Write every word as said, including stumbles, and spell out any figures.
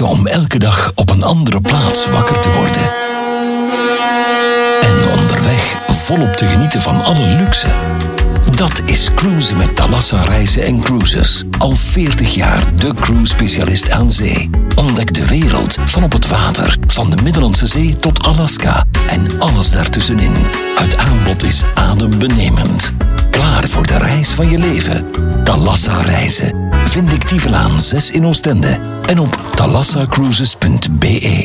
genieten om elke dag op een andere plaats wakker te worden. En onderweg volop te genieten van alle luxe. Dat is cruisen met Thalassa Reizen en Cruises. Al veertig jaar de cruise-specialist aan zee. Ontdek de wereld van op het water. Van de Middellandse Zee tot Alaska. En alles daartussenin. Het aanbod is adembenemend. Klaar voor de reis van je leven. Thalassa Reizen. Vind ik Tievelaan zes in Oostende. En op thalassa cruises punt be.